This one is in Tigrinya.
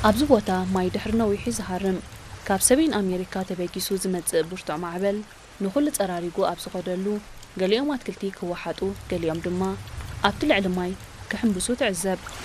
ኣብዚ ቦታ ማይ ድሕሪ ነዊሑ ዝሃርም ካብ ሰሜን ኣሜሪካ ተበጊሱ ዝመጽእ ብርቱዕ ማዕበል ንኹሉ ጸራሪጉ ኣብ ዝኸደሉ ገሊኦም ኣትክልቲ ክወሓጡ ገሊኦም ድማ ኣብቲ ልዕሊ ማይ ክሕንብሱ ትዕዘብ።